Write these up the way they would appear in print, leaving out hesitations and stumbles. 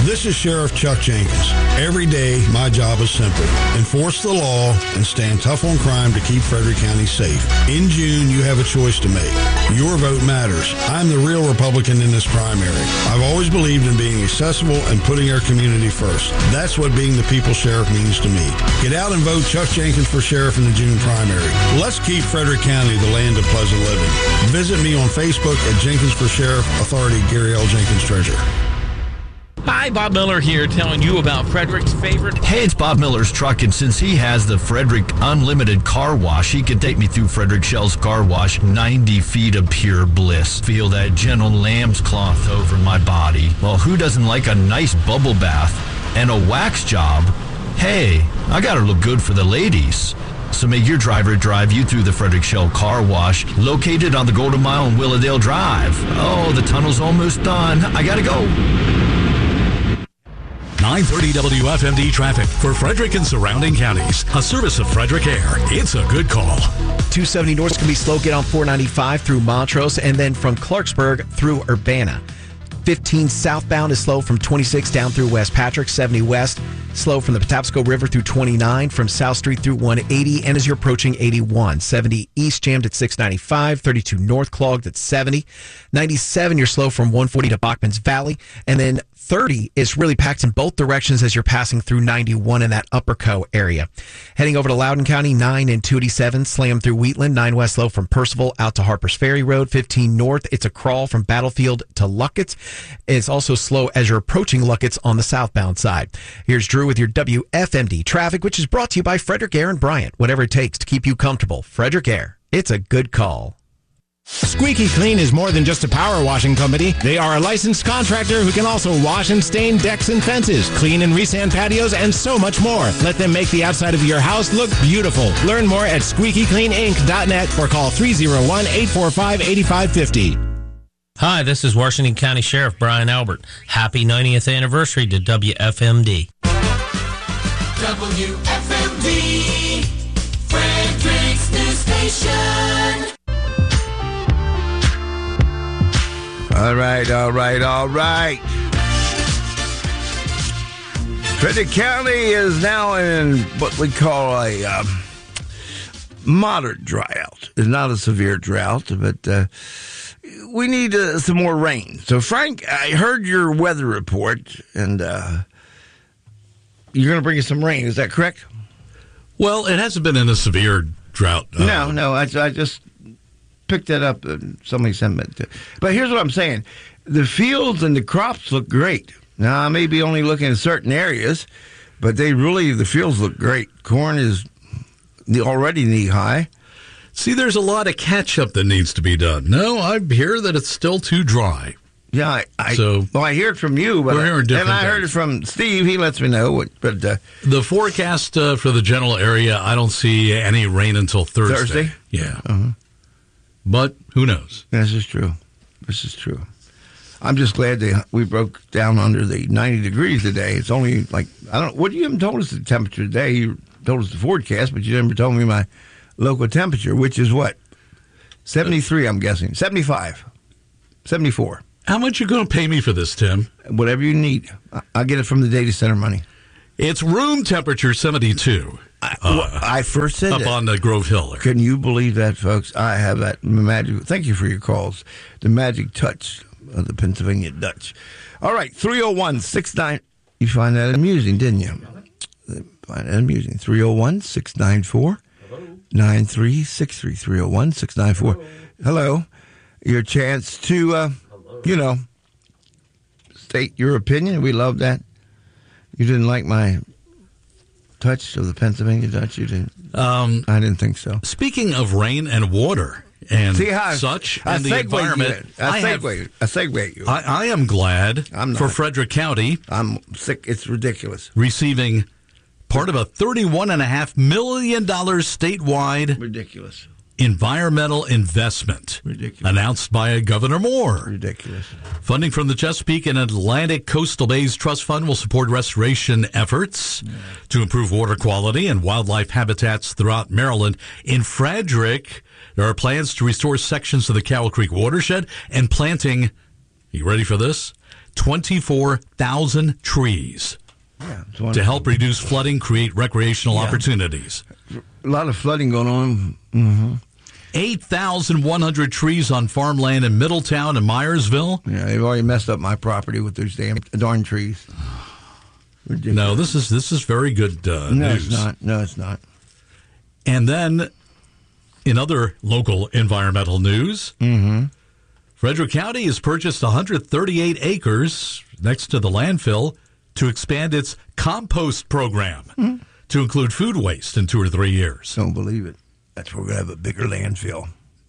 This is Sheriff Chuck Jenkins. Every day, my job is simple. Enforce the law and stand tough on crime to keep Frederick County safe. In June, you have a choice to make. Your vote matters. I'm the real Republican in this primary. I've always believed in being accessible and putting our community first. That's what being the people's sheriff means to me. Get out and vote Chuck Jenkins for sheriff in the June primary. Let's keep Frederick County the land of pleasant living. Visit me on Facebook at Jenkins for Sheriff, Authority Gary L. Jenkins, Treasurer. Hi, Bob Miller here telling you about Frederick's favorite. Hey, it's Bob Miller's truck, and since he has the Frederick Unlimited Car Wash, he can take me through Frederick Shell's car wash, 90 feet of pure bliss. Feel that gentle lamb's cloth over my body. Well, who doesn't like a nice bubble bath and a wax job? Hey, I gotta look good for the ladies. So make your driver drive you through the Frederick Shell Car Wash, located on the Golden Mile and Willowdale Drive. Oh, the tunnel's almost done. I gotta go. 930 WFMD traffic for Frederick and surrounding counties. A service of Frederick Air. It's a good call. 270 north can be slow. Get on 495 through Montrose and then from Clarksburg through Urbana. 15 southbound is slow from 26 down through West Patrick. 70 west slow from the Patapsco River through 29, from South Street through 180, and as you're approaching 81. 70 east jammed at 695, 32 north clogged at 70. 97 you're slow from 140 to Bachman's Valley, and then 30 is really packed in both directions as you're passing through 91 in that Upper Co area. Heading over to Loudoun County, 9 and 287 slam through Wheatland. 9 west slow from Percival out to Harpers Ferry Road. 15 north, it's a crawl from Battlefield to Luckett's. It's also slow as you're approaching Luckett's on the southbound side. Here's Drew with your WFMD traffic, which is brought to you by Frederick Air and Bryant. Whatever it takes to keep you comfortable. Frederick Air. It's a good call. Squeaky Clean is more than just a power washing company. They are a licensed contractor who can also wash and stain decks and fences, clean and resand patios, and so much more. Let them make the outside of your house look beautiful. Learn more at squeakycleaninc.net or call 301-845-8550. Hi, this is Washington County Sheriff Brian Albert. Happy 90th anniversary to WFMD. WFMD, Frederick's News Station. All right. Frederick County is now in what we call a moderate drought. It's not a severe drought, but we need some more rain. So, Frank, I heard your weather report, and you're going to bring us some rain. Is that correct? Well, it hasn't been in a severe drought. No. I just picked that up and somebody sent it. But here's what I'm saying. The fields and the crops look great. Now, I may be only looking at certain areas, but the fields look great. Corn is already knee-high. See, there's a lot of catch-up that needs to be done. No, I hear that it's still too dry. Yeah, I hear it from you, but we're hearing different and I heard it from Steve. He lets me know. But the forecast for the general area, I don't see any rain until Thursday. Yeah. Uh-huh. But who knows? This is true. I'm just glad we broke down under the 90 degrees today. It's only like, I don't know, what you haven't told us the temperature today. You told us the forecast, but you never told me my local temperature, which is what? 73, I'm guessing. 75. 74. How much you going to pay me for this, Tim? Whatever you need. I'll get it from the data center money. It's room temperature 72. I first said up that. On the Grove Hill there. Can you believe that, folks? I have that magic. Thank you for your calls. The magic touch of the Pennsylvania Dutch. All right, 301-69. You find that amusing, didn't you? Find that amusing. 301-694-9363. 301-694. Hello. Your chance to, state your opinion. We love that. You didn't like my touch of the Pennsylvania Dutch? You didn't? I didn't think so. Speaking of rain and water and such, and the environment, I segue you. I am glad for Frederick County. I'm sick. It's ridiculous. Receiving part of a $31.5 million statewide ridiculous environmental investment announced by Governor Moore. Ridiculous. Funding from the Chesapeake and Atlantic Coastal Bays Trust Fund will support restoration efforts to improve water quality and wildlife habitats throughout Maryland. In Frederick, there are plans to restore sections of the Cowell Creek watershed and planting, you ready for this? 24,000 trees to help reduce flooding, create recreational opportunities. A lot of flooding going on. Mm-hmm. 8,100 trees on farmland in Middletown and Myersville. Yeah, they've already messed up my property with those darn trees. Ridiculous. No, this is very good news. No, it's not. No, it's not. And then, in other local environmental news, Frederick County has purchased 138 acres next to the landfill to expand its compost program to include food waste in 2 or 3 years. Don't believe it. That's where we're going to have a bigger landfill.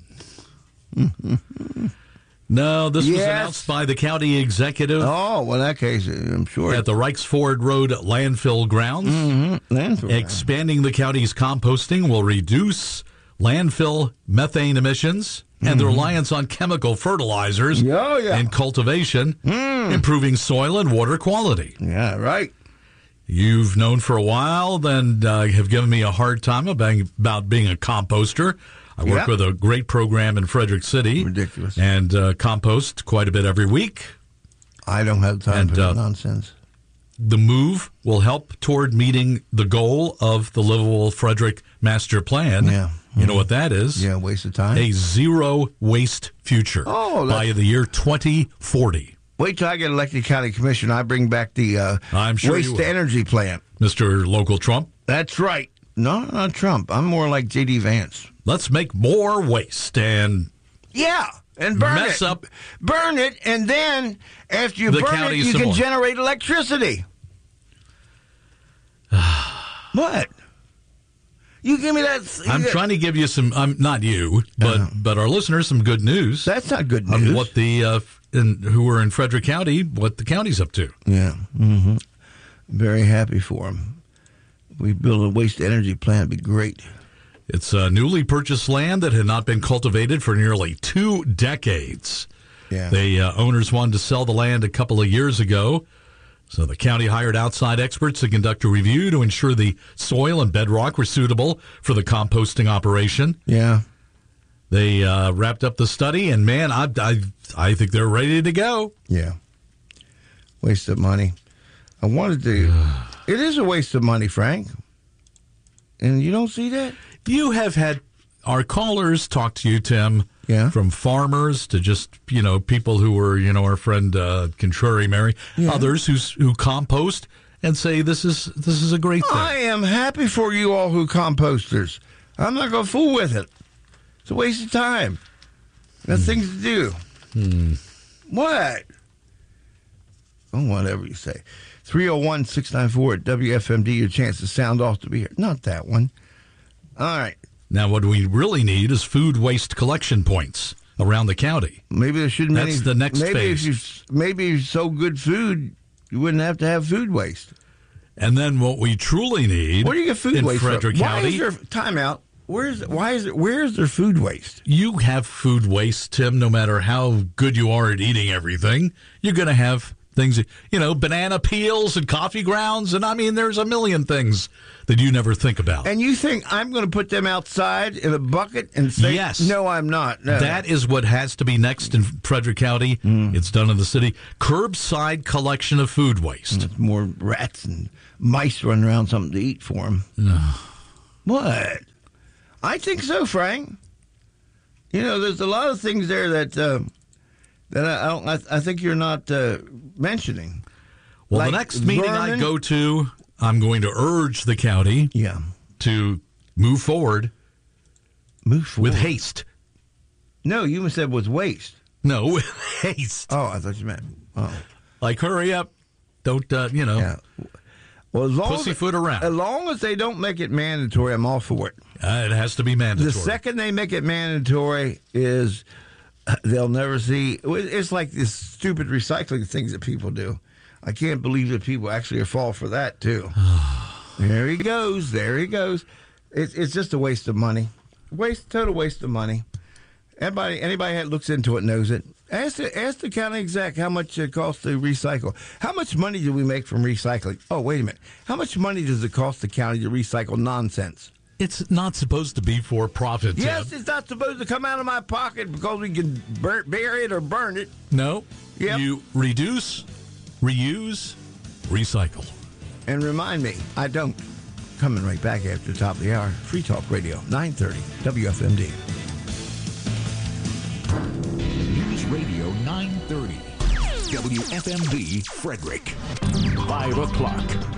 No, this was announced by the county executive. Oh, well, in that case, I'm sure. At the Reichsford Road landfill grounds. Landfill. Expanding the county's composting will reduce landfill methane emissions and the reliance on chemical fertilizers in cultivation, improving soil and water quality. Yeah, right. You've known for a while and have given me a hard time about being a composter. I work with a great program in Frederick City. Ridiculous. And compost quite a bit every week. I don't have time for that nonsense. The move will help toward meeting the goal of the Livable Frederick Master Plan. Yeah. You know what that is? Yeah, waste of time. A zero waste future by the year 2040. Wait till I get elected county commissioner. I bring back the waste to energy plant. Mr. Local Trump? That's right. No, not Trump. I'm more like J.D. Vance. Let's make more waste and... Yeah, and burn mess it. Up burn it, and then after you burn it, you can generate electricity. What? You give me that... I'm trying to give you some... not you, but our listeners some good news. That's not good news. On what the... who are in Frederick County, what the county's up to. Yeah. Very happy for them. We build a waste energy plant, it'd be great. It's newly purchased land that had not been cultivated for nearly 2 decades. Yeah. The owners wanted to sell the land a couple of years ago, so the county hired outside experts to conduct a review to ensure the soil and bedrock were suitable for the composting operation. Yeah. They wrapped up the study, and man, I think they're ready to go. Yeah. Waste of money. I wanted to... It is a waste of money, Frank. And you don't see that? You have had our callers talk to you, Tim, from farmers to just, people who were, our friend Contrary Mary, others who compost and say this is a great thing. I am happy for you all who composters. I'm not going to fool with it. It's a waste of time. Got things to do. What? Oh, whatever you say. 301-694-WFMD, your chance to sound off to be here. Not that one. All right. Now, what we really need is food waste collection points around the county. Maybe there shouldn't be. That's the next phase. Maybe if you sow good food, you wouldn't have to have food waste. And then what we truly need where do you get food in waste Frederick from? County. Why is there time out? Where is there food waste? You have food waste, Tim, no matter how good you are at eating everything. You're going to have things, banana peels and coffee grounds. And I mean, there's a million things that you never think about. And you think I'm going to put them outside in a bucket and say, yes. No, I'm not. No. That is what has to be next in Frederick County. It's done in the city. Curbside collection of food waste. There's more rats and mice running around, something to eat for them. What? I think so, Frank. There's a lot of things there that I think you're not mentioning. Well, like the next meeting I go to, I'm going to urge the county to move forward with haste. No, you said with waste. No, with haste. Oh, I thought you meant. Oh. Like, hurry up. Don't, Yeah. Well, pussyfoot around. As long as they don't make it mandatory, I'm all for it. It has to be mandatory. The second they make it mandatory is they'll never see. It's like this stupid recycling things that people do. I can't believe that people actually fall for that, too. There he goes. It's just a waste of money. Total waste of money. Anybody that looks into it knows it. Ask the county exec how much it costs to recycle. How much money do we make from recycling? Oh, wait a minute. How much money does it cost the county to recycle nonsense? It's not supposed to be for profit, Tim. Yes, it's not supposed to come out of my pocket because we can bury it or burn it. No. Yep. You reduce, reuse, recycle. And remind me, I don't. Coming right back after the top of the hour. Free Talk Radio, 930 WFMD. News Radio 930. WFMD Frederick. 5 o'clock.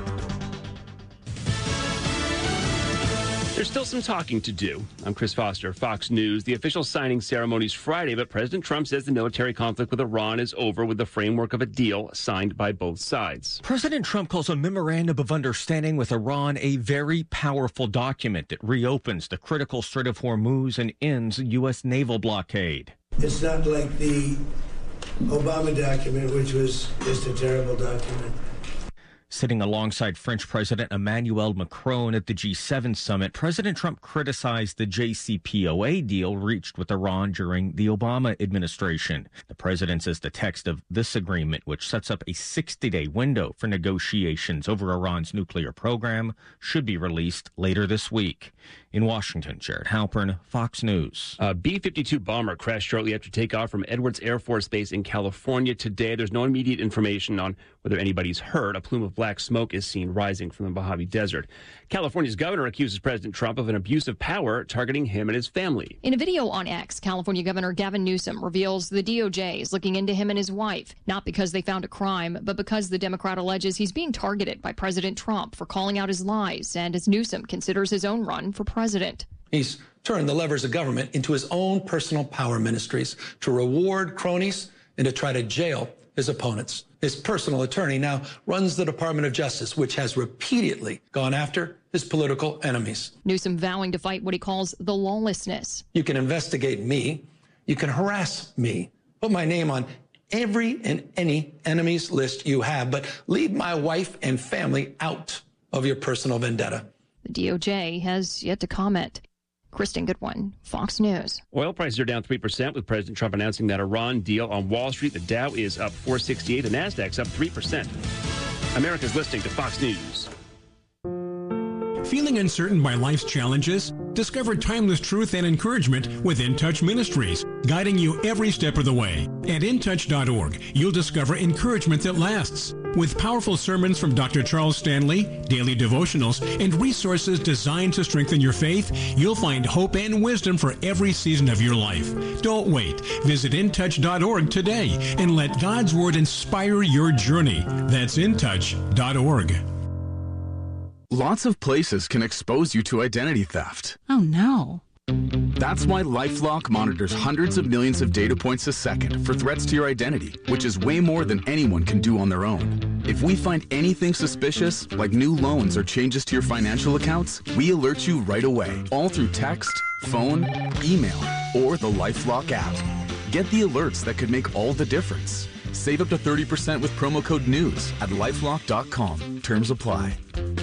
There's still some talking to do. I'm Chris Foster, Fox News. The official signing ceremony is Friday, but President Trump says the military conflict with Iran is over with the framework of a deal signed by both sides. President Trump calls a memorandum of understanding with Iran a very powerful document that reopens the critical Strait of Hormuz and ends U.S. naval blockade. It's not like the Obama document, which was just a terrible document. Sitting alongside French President Emmanuel Macron at the G7 summit, President Trump criticized the JCPOA deal reached with Iran during the Obama administration. The president says the text of this agreement, which sets up a 60-day window for negotiations over Iran's nuclear program, should be released later this week. In Washington, Jared Halpern, Fox News. A B-52 bomber crashed shortly after takeoff from Edwards Air Force Base in California today. There's no immediate information on whether anybody's hurt. A plume of black smoke is seen rising from the Mojave Desert. California's governor accuses President Trump of an abuse of power targeting him and his family. In a video on X, California Governor Gavin Newsom reveals the DOJ is looking into him and his wife, not because they found a crime, but because the Democrat alleges he's being targeted by President Trump for calling out his lies, and as Newsom considers his own run for president. He's turned the levers of government into his own personal power ministries to reward cronies and to try to jail his opponents. His personal attorney now runs the Department of Justice, which has repeatedly gone after his political enemies. Newsom vowing to fight what he calls the lawlessness. You can investigate me. You can harass me. Put my name on every and any enemy's list you have, but leave my wife and family out of your personal vendetta. The DOJ has yet to comment. Kristen Goodwin, Fox News. Oil prices are down 3% with President Trump announcing that Iran deal on Wall Street. The Dow is up 468. The Nasdaq's up 3%. America's listening to Fox News. Feeling uncertain by life's challenges? Discover timeless truth and encouragement with In Touch Ministries, guiding you every step of the way. At intouch.org, you'll discover encouragement that lasts. With powerful sermons from Dr. Charles Stanley, daily devotionals, and resources designed to strengthen your faith, you'll find hope and wisdom for every season of your life. Don't wait. Visit intouch.org today and let God's Word inspire your journey. That's intouch.org. Lots of places can expose you to identity theft. Oh, no. That's why LifeLock monitors hundreds of millions of data points a second for threats to your identity, which is way more than anyone can do on their own. If we find anything suspicious, like new loans or changes to your financial accounts, we alert you right away, all through text, phone, email, or the LifeLock app. Get the alerts that could make all the difference. Save up to 30% with promo code NEWS at LifeLock.com. Terms apply.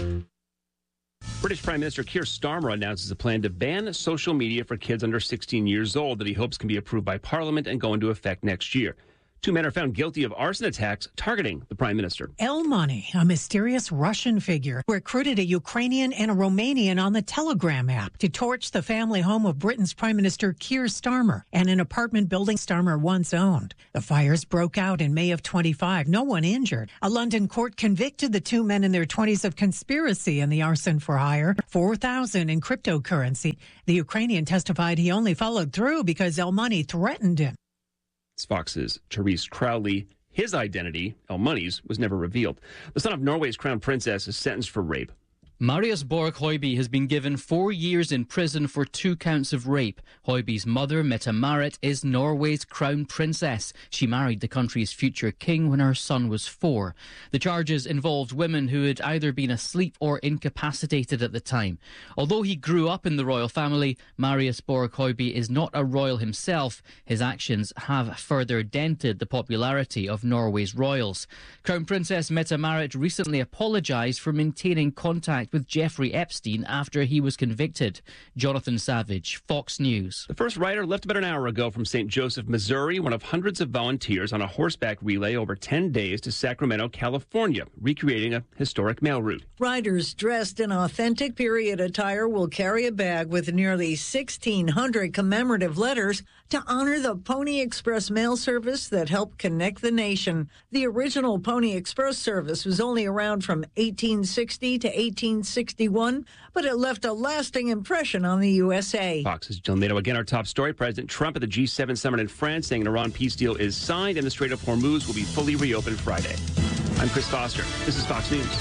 British Prime Minister Keir Starmer announces a plan to ban social media for kids under 16 years old that he hopes can be approved by Parliament and go into effect next year. 2 men are found guilty of arson attacks targeting the Prime Minister. El Money, a mysterious Russian figure, recruited a Ukrainian and a Romanian on the Telegram app to torch the family home of Britain's Prime Minister Keir Starmer and an apartment building Starmer once owned. The fires broke out in May of 25. No one injured. A London court convicted the 2 men in their 20s of conspiracy in the arson for hire, $4,000 in cryptocurrency. The Ukrainian testified he only followed through because El Money threatened him. It's Fox's Therese Crowley. His identity, El Money's, was never revealed. The son of Norway's crown princess is sentenced for rape. Marius Borg Høiby has been given 4 years in prison for 2 counts of rape. Høiby's mother, Mette-Marit, is Norway's crown princess. She married the country's future king when her son was 4. The charges involved women who had either been asleep or incapacitated at the time. Although he grew up in the royal family, Marius Borg Høiby is not a royal himself. His actions have further dented the popularity of Norway's royals. Crown Princess Mette-Marit recently apologised for maintaining contact with Jeffrey Epstein after he was convicted. Jonathan Savage, Fox News. The first rider left about an hour ago from St. Joseph, Missouri, one of hundreds of volunteers on a horseback relay over 10 days to Sacramento, California, recreating a historic mail route. Riders dressed in authentic period attire will carry a bag with nearly 1,600 commemorative letters to honor the Pony Express mail service that helped connect the nation. The original Pony Express service was only around from 1860 to 1861, but it left a lasting impression on the USA. Fox's Jill Nato. Again, our top story. President Trump at the G7 summit in France saying an Iran peace deal is signed and the Strait of Hormuz will be fully reopened Friday. I'm Chris Foster. This is Fox News.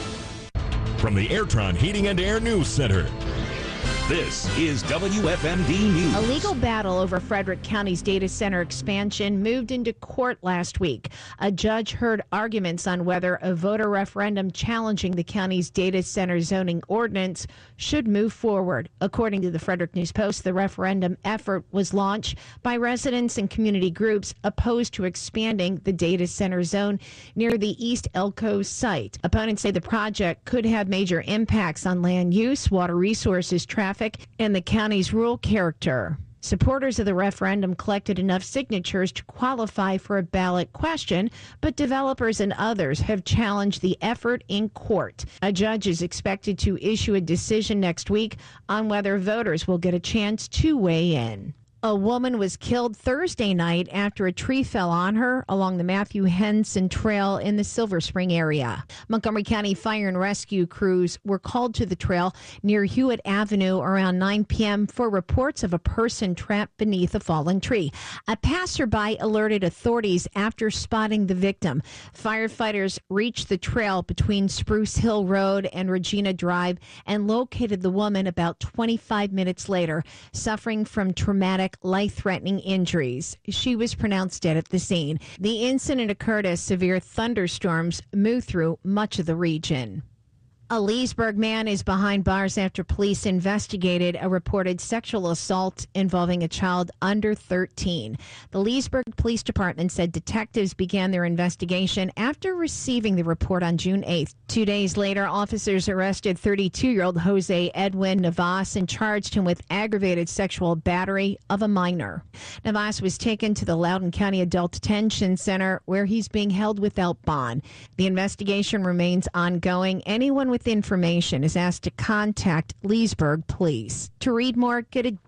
From the Airtron Heating and Air News Center, this is WFMD News. A legal battle over Frederick County's data center expansion moved into court last week. A judge heard arguments on whether a voter referendum challenging the county's data center zoning ordinance should move forward. According to the Frederick News Post, the referendum effort was launched by residents and community groups opposed to expanding the data center zone near the East Elko site. Opponents say the project could have major impacts on land use, water resources, traffic, and the county's rural character. Supporters of the referendum collected enough signatures to qualify for a ballot question, but developers and others have challenged the effort in court. A judge is expected to issue a decision next week on whether voters will get a chance to weigh in. A woman was killed Thursday night after a tree fell on her along the Matthew Henson Trail in the Silver Spring area. Montgomery County Fire and Rescue crews were called to the trail near Hewitt Avenue around 9 p.m. for reports of a person trapped beneath a fallen tree. A passerby alerted authorities after spotting the victim. Firefighters reached the trail between Spruce Hill Road and Regina Drive and located the woman about 25 minutes later, suffering from traumatic life-threatening injuries. She was pronounced dead at the scene. The incident occurred as severe thunderstorms moved through much of the region. A Leesburg man is behind bars after police investigated a reported sexual assault involving a child under 13. The Leesburg Police Department said detectives began their investigation after receiving the report on June 8th. 2 days later, officers arrested 32-year-old Jose Edwin Navas and charged him with aggravated sexual battery of a minor. Navas was taken to the Loudoun County Adult Detention Center, where he's being held without bond. The investigation remains ongoing. Anyone with information is asked to contact Leesburg Police. To read more, go to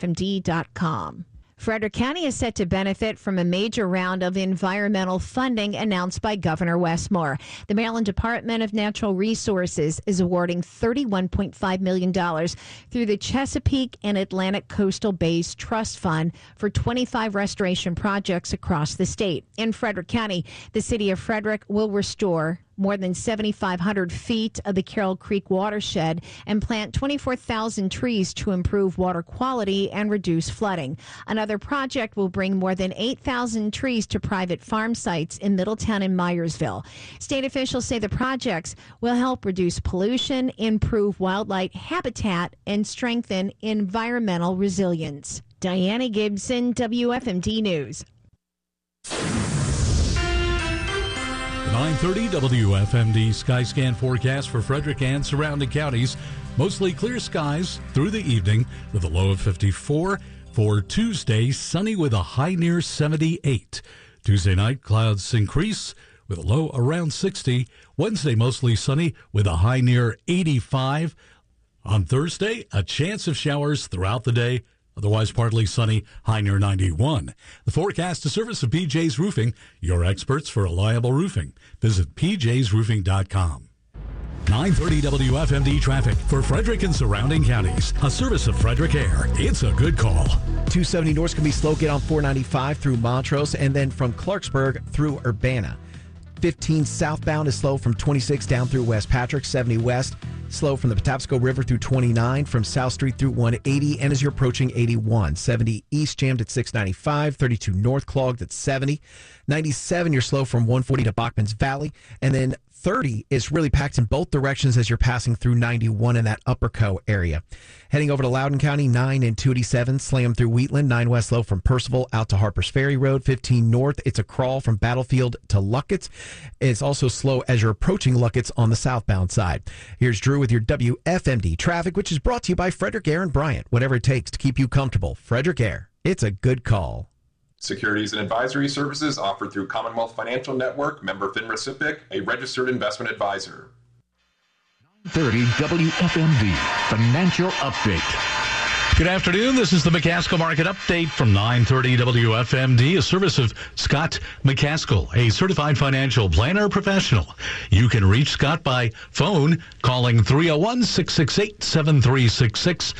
WFMD.com. Frederick County is set to benefit from a major round of environmental funding announced by Governor Wes Moore. The Maryland Department of Natural Resources is awarding $31.5 million through the Chesapeake and Atlantic Coastal Bays Trust Fund for 25 restoration projects across the state. In Frederick County, the city of Frederick will restore more than 7,500 feet of the Carroll Creek watershed and plant 24,000 trees to improve water quality and reduce flooding. Another project will bring more than 8,000 trees to private farm sites in Middletown and Myersville. State officials say the projects will help reduce pollution, improve wildlife habitat, and strengthen environmental resilience. Diana Gibson, WFMD News. 9:30 WFMD Skyscan forecast for Frederick and surrounding counties. Mostly clear skies through the evening with a low of 54. For Tuesday, sunny with a high near 78. Tuesday night, clouds increase with a low around 60. Wednesday, mostly sunny with a high near 85. On Thursday, a chance of showers throughout the day. Otherwise partly sunny, high near 91. The forecast is service of PJ's Roofing, your experts for reliable roofing. Visit pjsroofing.com. 9:30 WFMD traffic for Frederick and surrounding counties. A service of Frederick Air. It's a good call. 270 north can be slow. Get on 495 through Montrose and then from Clarksburg through Urbana. 15 southbound is slow from 26 down through West Patrick. 70 west slow from the Patapsco River through 29, from South Street through 180, and as you're approaching 81. 70 east jammed at 695, 32 north clogged at 70. 97 you're slow from 140 to Bachman's Valley, and then 30 is really packed in both directions as you're passing through 91 in that Upper Co area. Heading over to Loudoun County, 9 and 287, slam through Wheatland, 9 west slow from Percival out to Harpers Ferry Road, 15 north. It's a crawl from Battlefield to Luckett's. It's also slow as you're approaching Luckett's on the southbound side. Here's Drew with your WFMD traffic, which is brought to you by Frederick Air and Bryant. Whatever it takes to keep you comfortable. Frederick Air. It's a good call. Securities and advisory services offered through Commonwealth Financial Network, member FINRA SIPC, a registered investment advisor. 30 WFMD Financial Update. Good afternoon. This is the McCaskill Market Update from 930 WFMD, a service of Scott McCaskill, a certified financial planner professional. You can reach Scott by phone calling 301-668-7366,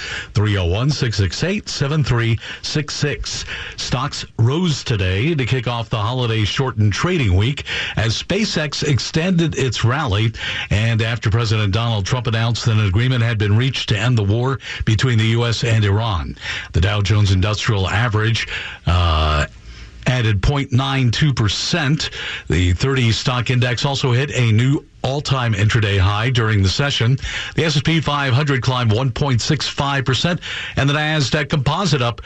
301-668-7366. Stocks rose today to kick off the holiday shortened trading week as SpaceX extended its rally and after President Donald Trump announced that an agreement had been reached to end the war between the U.S. and Iran. The Dow Jones Industrial Average added 0.92%. The 30 stock index also hit a new all-time intraday high during the session. The S&P 500 climbed 1.65%, and the Nasdaq Composite up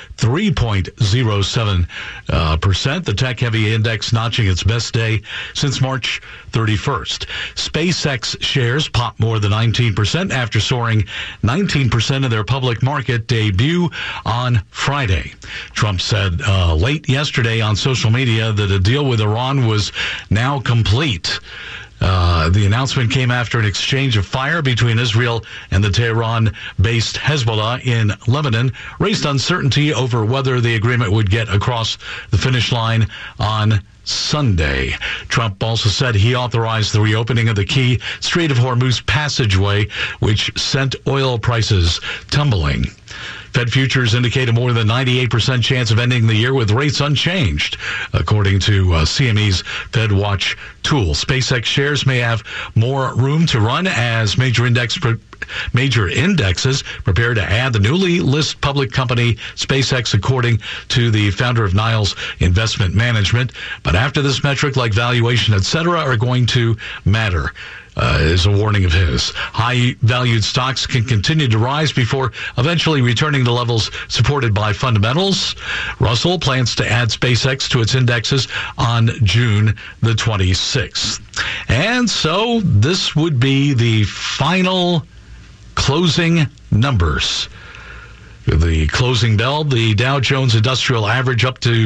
3.07%. The tech-heavy index notching its best day since March 31st. SpaceX shares popped more than 19% after soaring 19% in their public market debut on Friday. Trump said late yesterday on social media that a deal with Iran was now complete. The announcement came after an exchange of fire between Israel and the Tehran-based Hezbollah in Lebanon raised uncertainty over whether the agreement would get across the finish line on Sunday. Trump also said he authorized the reopening of the key Strait of Hormuz passageway, which sent oil prices tumbling. Fed futures indicate a more than 98% chance of ending the year with rates unchanged, according to CME's FedWatch tool. SpaceX shares may have more room to run as major indexes prepare to add the newly listed public company SpaceX, according to the founder of Niles Investment Management. But after this metric, like valuation, etc., are going to matter. Is a warning of his. High-valued stocks can continue to rise before eventually returning to levels supported by fundamentals. Russell plans to add SpaceX to its indexes on June the 26th. And so this would be the final closing numbers. The closing bell, the Dow Jones Industrial Average up to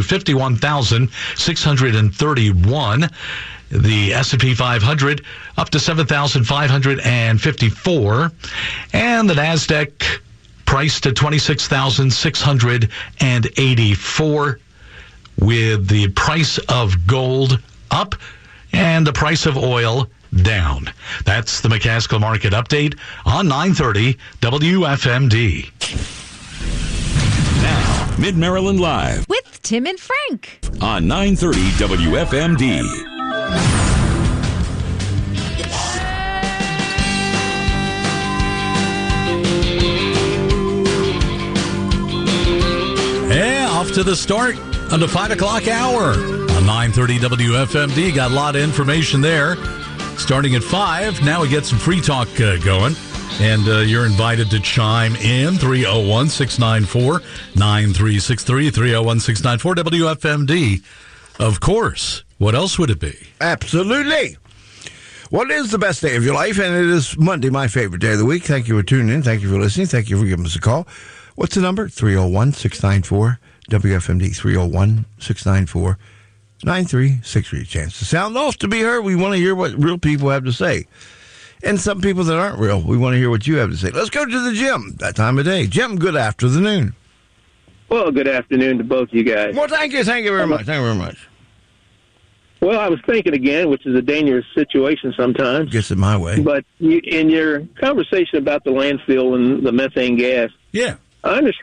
51,631. The S&P 500 up to 7,554. And the NASDAQ priced at 26,684, with the price of gold up and the price of oil down. That's the McCaskill Market Update on 930 WFMD. Now, Mid-Maryland Live with Tim and Frank on 930 WFMD. Yeah, off to the start on the 5 o'clock hour on 930 WFMD. Got a lot of information there. Starting at 5, now we get some free talk going. And you're invited to chime in, 301-694-9363, 301-694 WFMD. Of course. What else would it be? Absolutely. What is the best day of your life? And it is Monday, my favorite day of the week. Thank you for tuning in. Thank you for listening. Thank you for giving us a call. What's the number? 301-694 WFMD, 301-694-9363. Chance to sound off to be heard. We want to hear what real people have to say. And some people that aren't real, we want to hear what you have to say. Let's go to the gym, that time of day. Jim, good afternoon. Well, good afternoon to both you guys. Well, thank you very much. Thank you very much. Well, I was thinking again, which is a dangerous situation sometimes. Gets it my way. But in your conversation about the landfill and the methane gas, yeah, I understand